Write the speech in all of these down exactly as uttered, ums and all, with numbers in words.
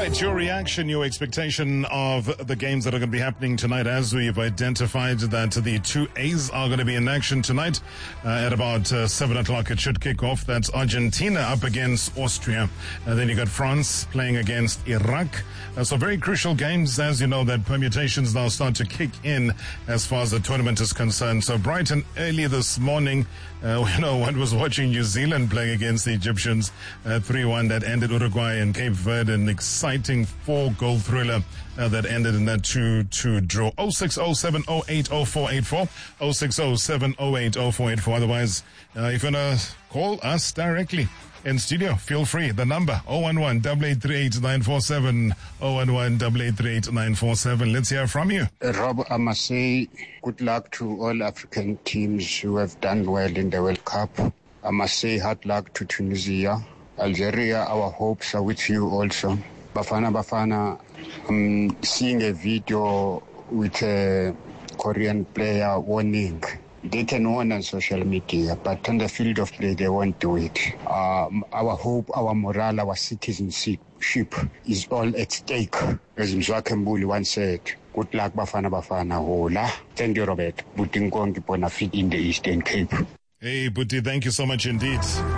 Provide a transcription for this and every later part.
right, your reaction, your expectation of the games that are going to be happening tonight, as we've identified that the two A's are going to be in action tonight uh, at about uh, seven o'clock. It should kick off. That's Argentina up against Austria. And then you got France playing against Iraq. Uh, so very crucial games, as you know, that permutations now start to kick in as far as the tournament is concerned. So bright and early this morning, uh, you know, one was watching New Zealand playing against the Egyptians, uh, three one that ended Uruguay and Cape Verde, an exciting four-goal thriller uh, that ended in that two two draw. oh six oh seven oh eight oh four eight four, oh six oh seven oh eight oh four eight four. Otherwise, uh, if you want to call us directly in studio, feel free. The number oh one one, eight eight three eight, nine four seven, oh one one, eight eight three eight, nine four seven. Let's hear from you. Uh, Rob, I must say good luck to all African teams who have done well in the World Cup. I must say hard luck to Tunisia. Algeria, our hopes are with you also. Bafana Bafana, I'm seeing a video with a Korean player warning. They can warn on social media, but on the field of play, they won't do it. Um, our hope, our morale, our citizenship is all at stake. As Mzwakembuli once said, good luck, Bafana Bafana, hola. Thank you, Robert. Butingongi Bonafide in the Eastern Cape. Hey, Buti, thank you so much indeed.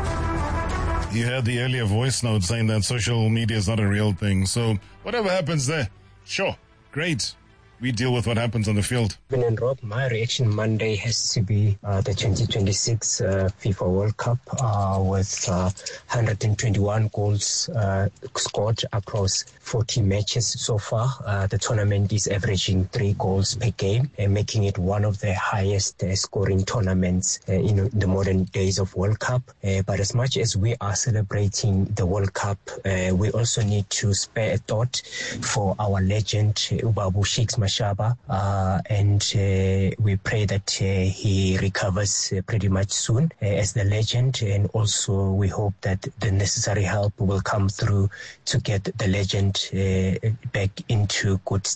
You heard the earlier voice note saying that social media is not a real thing. So whatever happens there, sure, great. We deal with what happens on the field. And Rob, my reaction Monday has to be uh, the twenty twenty-six uh, FIFA World Cup uh, with uh, one hundred twenty-one goals uh, scored across forty matches so far. Uh, the tournament is averaging three goals per game, uh, making it one of the highest uh, scoring tournaments uh, in the modern days of World Cup. Uh, but as much as we are celebrating the World Cup, uh, we also need to spare a thought for our legend, Ubabu Shakes Mashaba, uh, and uh, we pray that uh, he recovers uh, pretty much soon uh, as the legend, and also we hope that the necessary help will come through to get the legend uh, back into good